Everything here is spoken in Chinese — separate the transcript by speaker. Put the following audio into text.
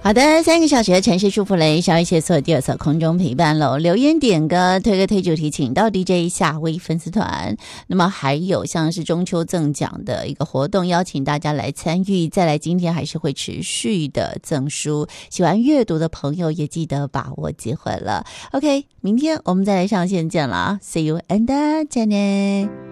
Speaker 1: 好的，3个小时的城市舒服雷，小雨写作第2册空中陪伴喽。留言点歌，推歌推主题，请到 DJ 夏威粉丝团。那么还有像是中秋赠奖的一个活动，邀请大家来参与。再来，今天还是会持续的赠书，喜欢阅读的朋友也记得把握机会了。OK， 明天我们再来上线见了啊 ，See you and 再见。